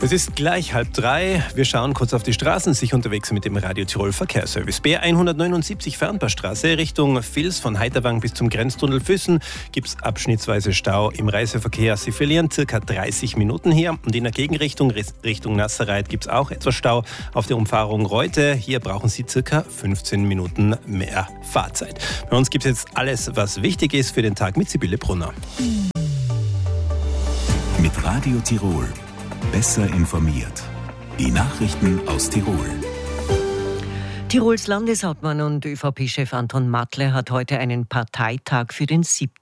Es ist gleich 2:30. Wir schauen kurz auf die Straßen, sich unterwegs mit dem Radio Tirol Verkehrsservice. B179 Fernpassstraße Richtung Vils von Heiterwang bis zum Grenztunnel Füssen gibt es abschnittsweise Stau im Reiseverkehr. Sie verlieren ca. 30 Minuten hier. Und in der Gegenrichtung, Richtung Nasserreit, gibt es auch etwas Stau auf der Umfahrung Reute. Hier brauchen Sie ca. 15 Minuten mehr Fahrzeit. Bei uns gibt es jetzt alles, was wichtig ist für den Tag mit Sibylle Brunner. Mit Radio Tirol. Besser informiert. Die Nachrichten aus Tirol. Tirols Landeshauptmann und ÖVP-Chef Anton Matle hat heute einen Parteitag für den 7.